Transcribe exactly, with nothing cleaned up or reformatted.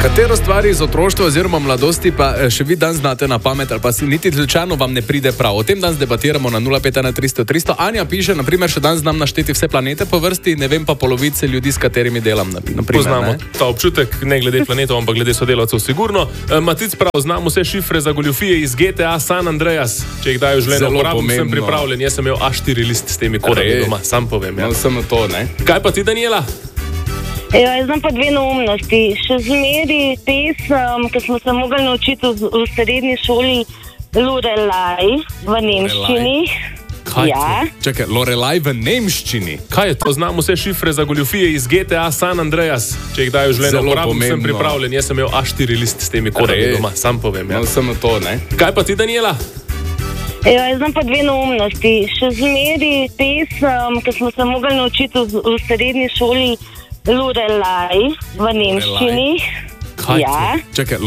Katero stvari iz otroštva oziroma mladosti pa še vi danes znate na pamet ali pa si niti slučajno vam ne pride prav? O tem danes debatiramo na nula pet ena tristo tristo. Anja piše, naprimer, še danes znam našteti vse planete po vrsti, ne vem pa polovice ljudi, s katerimi delam. Naprimer, Poznamo ne? ta občutek, ne glede planetov, ampak glede sodelavcev sigurno. E, Matic prav, znam vse šifre za goljufije iz G T A San Andreas. Če jih dajo življenje uporabim, sem pripravljen. Jaz sem imel A štiri list s temi kodami doma, sam povem. Ja. No, samo to, ne? Kaj pa ti, Daniela? Ja, jaz znam pa dve neumnosti. Še zmeri pesem, ki smo se mogli naučiti v, v srednji šoli, Lorelai v nemščini. Kaj Ja. Čakaj, Lorelai v nemščini. Kaj je to? Znam vse šifre za goljufije iz G T A San Andreas. Če jih dajo življenje Zelo uporabim, sem pomembno. pripravljen. Jaz sem imel A štiri list s temi kodami doma, sam povem. Ja. No, samo to, ne? Kaj pa ti, Daniela? Ja, jaz znam pa dve neumnosti. Še zmeri pesem, ki smo se mogli naučiti v, v srednji šoli, Lorelai v nemščini. Kaj Ja. Čakaj,